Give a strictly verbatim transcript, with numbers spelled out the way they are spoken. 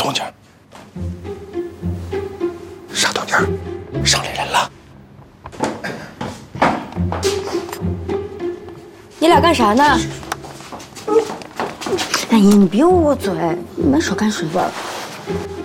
动静。啥动静？上来人了。 你俩干啥呢？哎呀，你别捂我嘴，你们少干水吧。